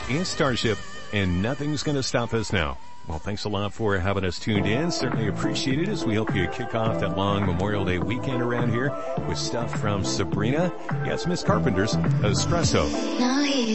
and Starship, and nothing's going to stop us now. Well, thanks a lot for having us tuned in. Certainly appreciate it as we help you kick off that long Memorial Day weekend around here with stuff from Sabrina. Yes, Miss Carpenter's Espresso.